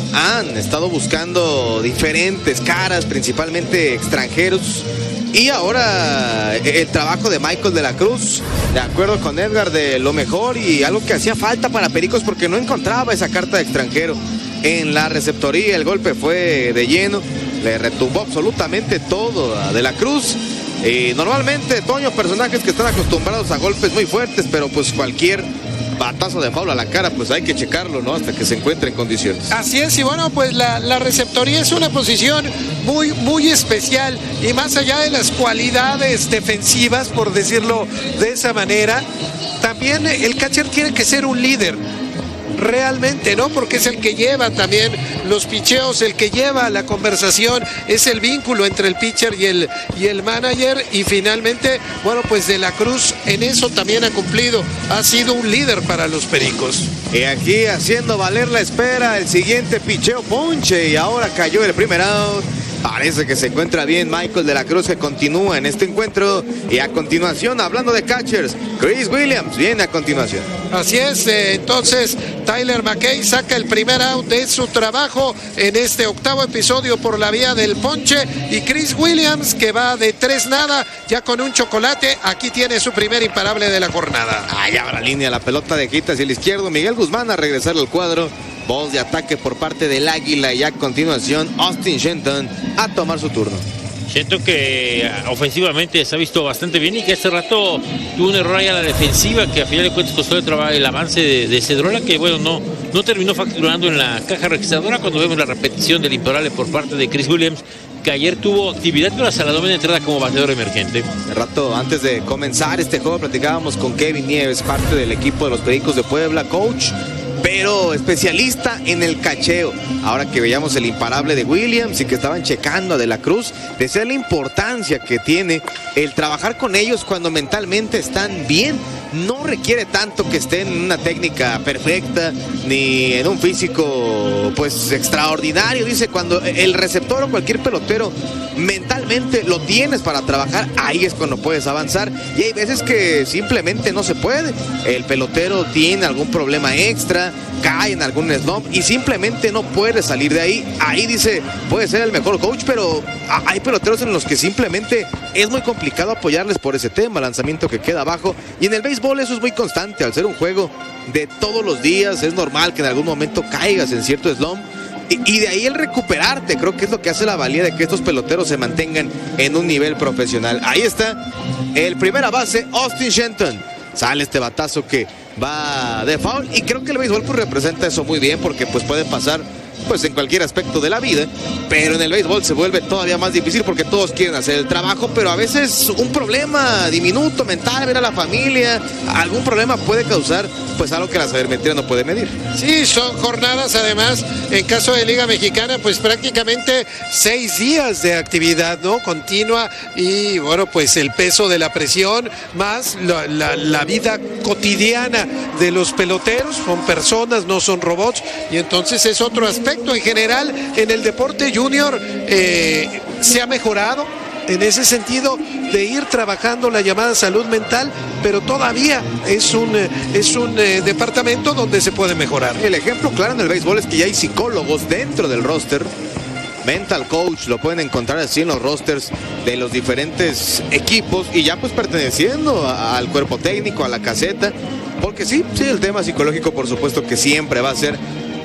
han estado buscando diferentes caras, principalmente extranjeros. Y ahora el trabajo de Michael de la Cruz, de acuerdo con Edgar, de lo mejor y algo que hacía falta para Pericos porque no encontraba esa carta de extranjero en la receptoría. El golpe fue de lleno, le retumbó absolutamente todo a de la Cruz. Normalmente, Toño, personajes que están acostumbrados a golpes muy fuertes, pero pues cualquier batazo de foul a la cara, pues hay que checarlo, ¿no? Hasta que se encuentre en condiciones. Así es, y bueno, pues la receptoría es una posición muy especial, y más allá de las cualidades defensivas, por decirlo de esa manera, también el catcher tiene que ser un líder. Realmente, ¿no? Porque es el que lleva también los picheos, el que lleva la conversación, es el vínculo entre el pitcher y el manager, y finalmente, bueno, pues de la Cruz en eso también ha cumplido, ha sido un líder para los Pericos. Y aquí haciendo valer la espera, el siguiente picheo ponche, y ahora cayó el primer out. Parece que se encuentra bien Michael de la Cruz, que continúa en este encuentro. Y a continuación, hablando de catchers, Chris Williams viene a continuación. Así es, entonces Tyler McKay saca el primer out de su trabajo en este octavo episodio por la vía del ponche, y Chris Williams, que va de 3-0 ya con un chocolate, aquí tiene su primer imparable de la jornada. Ahí abre la línea, la pelota de quita hacia el izquierdo, Miguel Guzmán a regresar al cuadro. Voz de ataque por parte del Águila, y a continuación Austin Shenton a tomar su turno. Siento que ofensivamente se ha visto bastante bien, y que hace rato tuvo un error ahí a la defensiva que a final de cuentas costó el avance de Cedrola, que bueno, no terminó facturando en la caja registradora cuando vemos la repetición del imparable por parte de Chris Williams, que ayer tuvo actividad pero hasta la novena entrada como bateador emergente. De rato antes de comenzar este juego platicábamos con Kevin Nieves, parte del equipo de los Pericos de Puebla, coach, pero especialista en el cacheo. Ahora que veíamos el imparable de Williams y que estaban checando a de la Cruz, decía la importancia que tiene el trabajar con ellos cuando mentalmente están bien. No requiere tanto que estén en una técnica perfecta ni en un físico pues extraordinario. Dice, cuando el receptor o cualquier pelotero mentalmente lo tienes para trabajar, ahí es cuando puedes avanzar, y hay veces que simplemente no se puede. El pelotero tiene algún problema extra, cae en algún slump y simplemente no puede salir de ahí. Ahí dice, puede ser el mejor coach, pero hay peloteros en los que simplemente es muy complicado apoyarles por ese tema, lanzamiento que queda abajo, y en el béisbol eso es muy constante. Al ser un juego de todos los días, es normal que en algún momento caigas en cierto slump, y de ahí el recuperarte, creo que es lo que hace la valía de que estos peloteros se mantengan en un nivel profesional. Ahí está el primera base, Austin Shenton. Sale este batazo que va de foul, y creo que el béisbol pues representa eso muy bien, porque pues puede pasar pues en cualquier aspecto de la vida, pero en el béisbol se vuelve todavía más difícil porque todos quieren hacer el trabajo, pero a veces un problema diminuto mental, ver a la familia, algún problema puede causar pues algo que la sabermetría no puede medir. Sí, son jornadas, además, en caso de Liga Mexicana, pues prácticamente 6 días de actividad, ¿no? Continua, y bueno, pues el peso de la presión, más la vida cotidiana de los peloteros, son personas, no son robots, y entonces es otro aspecto. En general, en el deporte junior se ha mejorado en ese sentido de ir trabajando la llamada salud mental, pero todavía es un departamento donde se puede mejorar. El ejemplo claro en el béisbol es que ya hay psicólogos dentro del roster. Mental coach, lo pueden encontrar así en los rosters de los diferentes equipos, y ya pues perteneciendo al cuerpo técnico, a la caseta, porque sí, el tema psicológico por supuesto que siempre va a ser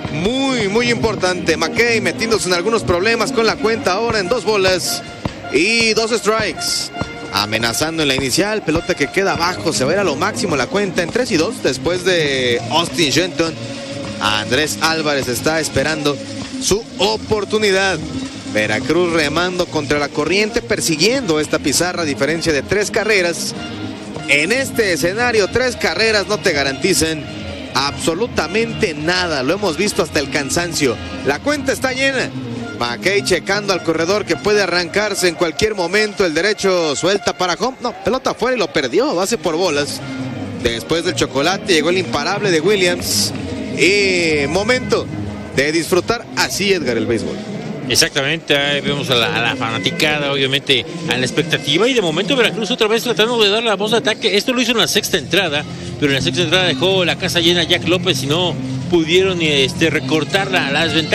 muy importante. McKay metiéndose en algunos problemas con la cuenta ahora en 2 bolas y 2 strikes, amenazando en la inicial, pelota que queda abajo, se va a ir a lo máximo la cuenta en 3-2 después de Austin Shenton. Andrés Álvarez está esperando su oportunidad. Veracruz remando contra la corriente, persiguiendo esta pizarra a diferencia de 3 carreras. En este escenario 3 carreras no te garantizan absolutamente nada, lo hemos visto hasta el cansancio. La cuenta está llena. McKay checando al corredor que puede arrancarse en cualquier momento. El derecho suelta para home. No, pelota afuera y lo perdió. Base por bolas. Después del chocolate llegó el imparable de Williams. Y momento de disfrutar así, Edgar, el béisbol. Exactamente, ahí vemos a la fanaticada, obviamente a la expectativa, y de momento Veracruz otra vez tratando de dar la voz de ataque. Esto lo hizo en la 6ª entrada, pero en la 6ª entrada dejó la casa llena Jack López y no pudieron recortar la desventaja.